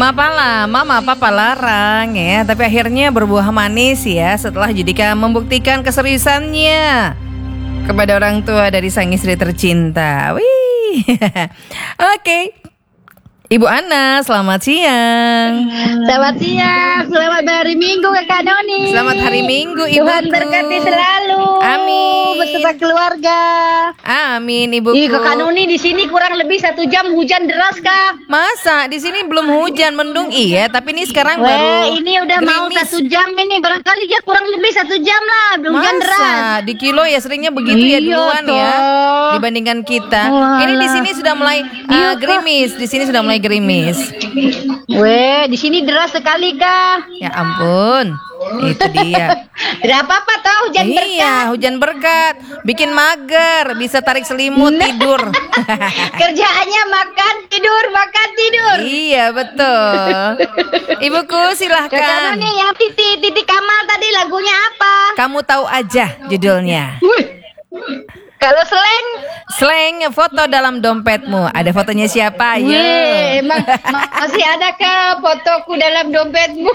Mengapa lah Mama Papa larang ya, tapi akhirnya berbuah manis ya setelah Judika membuktikan keseriusannya kepada orang tua dari sang istri tercinta. Wih. Oke. Ibu Ana, selamat siang. Selamat siang, selamat hari Minggu Kak Noni. Selamat hari Minggu Ibu. Tuhan berkati selalu. Amin. Beserta keluarga. Amin Ibuku. Ih, Kak Noni di sini kurang lebih 1 jam hujan deras Kak. Masa di sini belum hujan, mendung iya, tapi ini sekarang baru. Ini udah mau gerimis. 1 jam ini, barangkali dia kurang lebih 1 jam lah, hujan deras. Masa di Kilo ya seringnya begitu ya duluan ya dibandingkan kita. Walah. Ini di sini sudah mulai gerimis. Di sini sudah mulai gerimis. Di sini deras sekali Kak. Ya ampun. Itu dia. Tidak apa-apa tau hujan berkat. Iya, hujan berkat. Bikin mager, bisa tarik selimut tidur. Kerjaannya makan tidur. Iya, betul. Ibuku Kak silahkan. Noni yang Titi Kamal tadi lagunya apa? Kamu tahu aja judulnya. Kalau slang Slang foto dalam dompetmu. Ada fotonya siapa? Ayo. emang masih ada ke fotoku dalam dompetmu?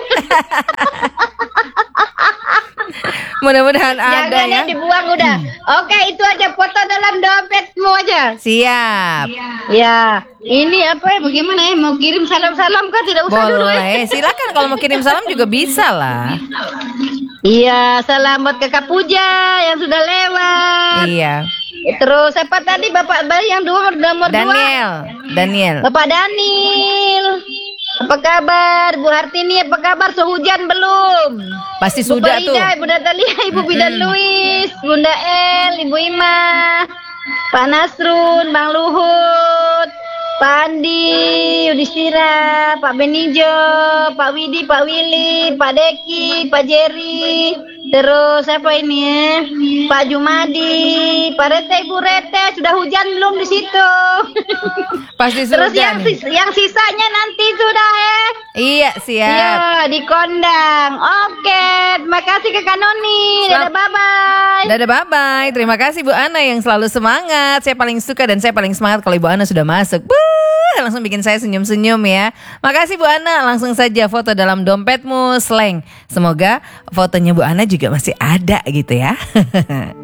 Mudah-mudahan ada Jangan ya. dibuang udah. Oke, itu aja foto dalam dompetmu aja. Siap. Ya, ini apa ya? Bagaimana ya? Mau kirim salam-salam kan tidak usah dulu ya? Boleh. Silakan kalau mau kirim salam juga bisa lah. Iya, salam buat Kakak Puja yang sudah lewat. Iya. Terus siapa tadi Bapak bayi yang nomor 2? Daniel. Bapak Daniel. Apa kabar? Bu Hartini apa kabar? Sehujan belum? Pasti Bu sudah tuh. Farida, Ibu Natalia, Ibu Bidan Luis, Bunda El, Ibu Ima, Pak Nasrun, Bang Luhut, Pak Andi, Yudhistira, Pak Benijo, Pak Widi, Pak Willy, Pak Deki, Pak Jerry. Terus siapa ini ya? Pak Jumadi, Pak Rete, Ibu Rete, sudah hujan belum di situ? Pasti Terus sudah nih. yang sisanya nanti sudah ya? Iya, siap. Iya, dikondang. Oke, terima kasih Kak Noni. Dadah, bye-bye. Dadah, bye-bye. Terima kasih Bu Ana yang selalu semangat. Saya paling suka dan saya paling semangat kalau Ibu Ana sudah masuk. Langsung bikin saya senyum-senyum ya. Makasih Bu Ana. Langsung saja foto dalam dompetmu slang. Semoga fotonya Bu Ana juga masih ada gitu ya.